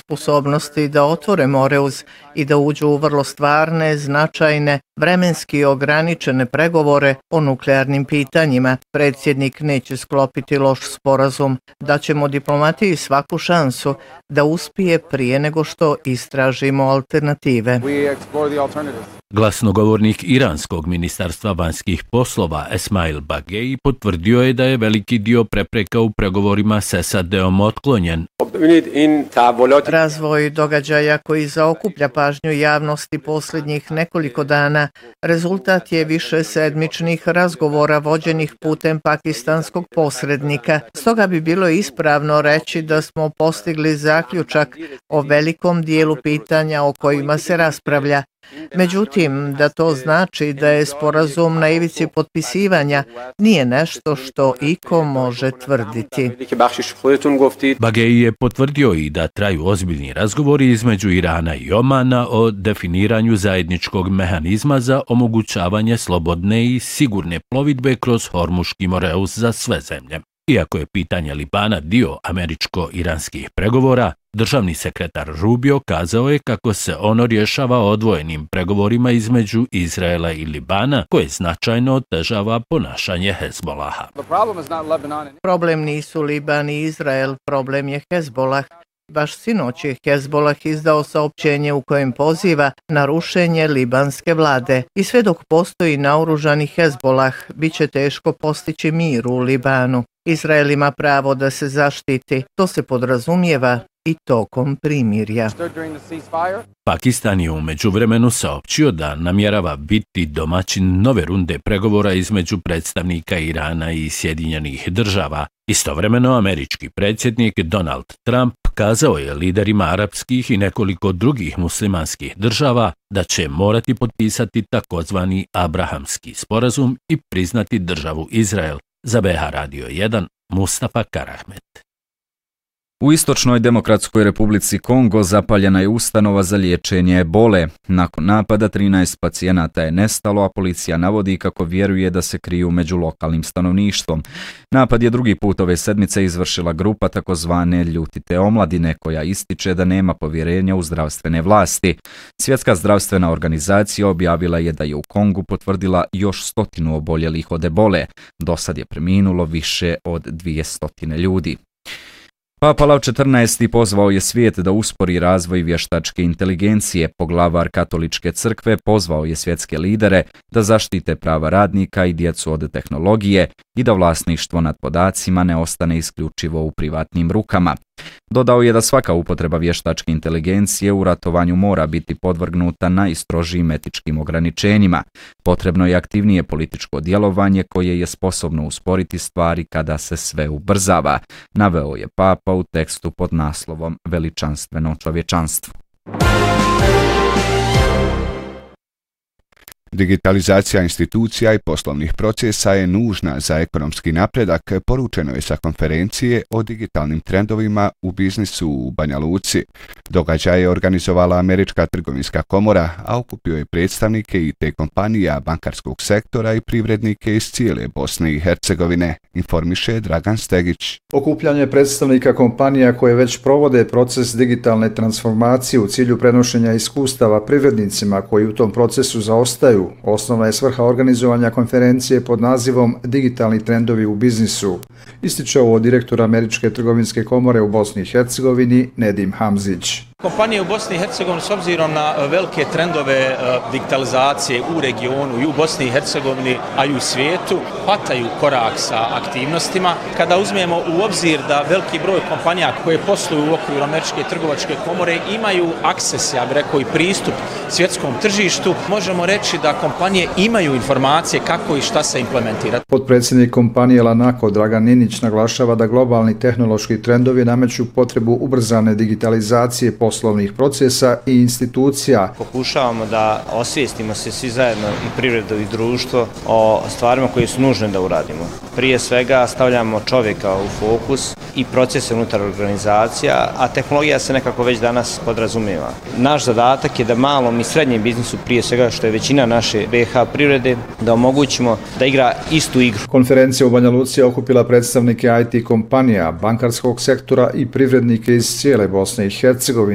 sposobnosti da otvore Moreus i da uđu u vrlo stvarne, značajne, vremenski ograničene pregovore o nuklearnim pitanjima. Predsjednik neće sklopiti loš sporazum, da ćemo diplomatiji svaku šansu da uspije prije nego što istražimo alternative. Glasnogovornik iranskog ministarstva vanjskih poslova Esmail Bagei potvrdio je da je veliki dio prepreka u pregovorima s SAD-om otklonjen. Razvoj događaja koji zaokuplja pažnju javnosti posljednjih nekoliko dana rezultat je više sedmičnih razgovora vođenih putem pakistanskog posrednika. Stoga bi bilo ispravno reći da smo postigli zaključak o velikom dijelu pitanja o kojima se raspravlja. Međutim, da to znači da je sporazum na ivici potpisivanja nije nešto što iko može tvrditi. Bagei je potvrdio i da traju ozbiljni razgovori između Irana i Omana o definiranju zajedničkog mehanizma za omogućavanje slobodne i sigurne plovidbe kroz Hormuški Moreus za sve zemlje. Iako je pitanje Libana dio američko-iranskih pregovora, državni sekretar Rubio kazao je kako se ono rješava odvojenim pregovorima između Izraela i Libana, koje značajno otežava ponašanje Hezbolaha. Problem nisu Liban i Izrael, problem je Hezbolah. Baš sinoć je Hezbolah izdao saopćenje u kojem poziva na rušenje libanske vlade. I sve dok postoji naoružani Hezbolah, bit će teško postići mir u Libanu. Izrael ima pravo da se zaštiti, to se podrazumijeva i tokom primirja. Pakistan je u međuvremenu saopćio da namjerava biti domaćin nove runde pregovora između predstavnika Irana i Sjedinjenih država. Istovremeno, američki predsjednik Donald Trump kazao je liderima arapskih i nekoliko drugih muslimanskih država da će morati potpisati takozvani Abrahamski sporazum i priznati državu Izrael. Za BH Radio 1, Mustafa Karahmet. U Istočnoj demokratskoj republici Kongo zapaljena je ustanova za liječenje ebole. Nakon napada 13 pacijenata je nestalo, a policija navodi kako vjeruje da se kriju među lokalnim stanovništvom. Napad je drugi put ove sedmice izvršila grupa takozvane ljutite omladine, koja ističe da nema povjerenja u zdravstvene vlasti. Svjetska zdravstvena organizacija objavila je da je u Kongu potvrdila još 100 oboljelih od ebole. Do sad je preminulo više od 200 ljudi. Papa Lav XIV. Pozvao je svijet da uspori razvoj vještačke inteligencije. Poglavar Katoličke crkve pozvao je svjetske lidere da zaštite prava radnika i djecu od tehnologije i da vlasništvo nad podacima ne ostane isključivo u privatnim rukama. Dodao je da svaka upotreba vještačke inteligencije u ratovanju mora biti podvrgnuta najstrožijim etičkim ograničenjima. Potrebno je aktivnije političko djelovanje koje je sposobno usporiti stvari kada se sve ubrzava, naveo je Papa u tekstu pod naslovom Veličanstveno čovječanstvo. Digitalizacija institucija i poslovnih procesa je nužna za ekonomski napredak, poručeno je sa konferencije o digitalnim trendovima u biznisu u Banja Luci. Događaj je organizovala Američka trgovinska komora, a okupio je predstavnike IT kompanija, bankarskog sektora i privrednike iz cijele Bosne i Hercegovine, informiše Dragan Stegić. Okupljanje predstavnika kompanija koje već provode proces digitalne transformacije u cilju prenošenja iskustava privrednicima koji u tom procesu zaostaju. Osnovna je svrha organizovanja konferencije pod nazivom Digitalni trendovi u biznisu. Ističe ovo direktor Američke trgovinske komore u Bosni i Hercegovini Nedim Hamzić. Kompanije u Bosni i Hercegovini s obzirom na velike trendove digitalizacije u regionu i u Bosni i Hercegovini, a i u svijetu, hvataju korak sa aktivnostima. Kada uzmemo u obzir da veliki broj kompanija koje posluju u okviru Američke trgovačke komore imaju akses, ja bih rekao, i pristup svjetskom tržištu, možemo reći da kompanije imaju informacije kako i šta se implementira. Potpredsjednik kompanije Lanako Dragan Ninić naglašava da globalni tehnološki trendovi nameću potrebu ubrzane digitalizacije poslovnih procesa i institucija. Pokušavamo da osvijestimo se svi zajedno i privredu i društvo o stvarima koje su nužne da uradimo. Prije svega stavljamo čovjeka u fokus i procese unutar organizacija, a tehnologija se nekako već danas podrazumijeva. Naš zadatak je da malom i srednjem biznisu, prije svega što je većina naše BiH privrede, da omogućimo da igra istu igru. Konferencija u Banja Luci je okupila predstavnike IT kompanija, bankarskog sektora i privrednike iz cijele Bosne i Hercegovine.